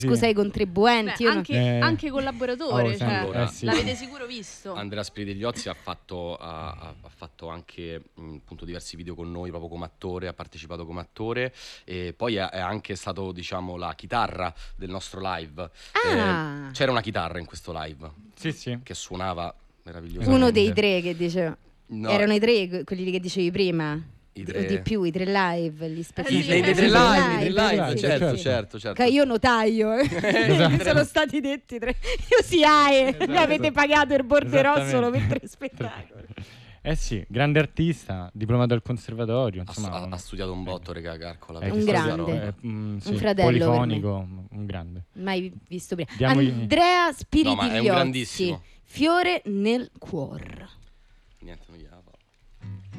Scusa ai contribuenti. Anche collaboratore, sì, l'avete sicuro visto. Andrea Spiridigliozzi ha fatto anche appunto diversi video con noi proprio come attore, ha partecipato come attore e poi è anche stato, diciamo, la chitarra del nostro live. C'era una chitarra in questo live che suonava meravigliosamente. Uno dei tre che diceva. No. Erano i tre quelli che dicevi prima? I O tre... di più, i tre live, gli spettacoli. I tre live, certo. Che io notaio, mi sono stati detti tre. Io SIAE, mi avete pagato il borderò solo per 3 spettacoli. Sì, grande artista, diplomato al conservatorio, insomma, ha studiato un botto, regà, Carcola. Un grande, un fratello polifonico, un grande. Mai visto prima. Andrea Spiridigliozzi, è un grandissimo. Fiore nel cuore. Niente, non gli ha